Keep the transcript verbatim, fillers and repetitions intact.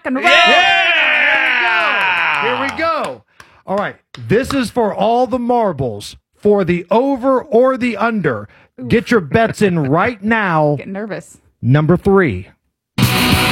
rock and roll. Yeah! Here we go. All right. This is for all the marbles for the over or the under. Get your bets in right now. Getting nervous. Number three.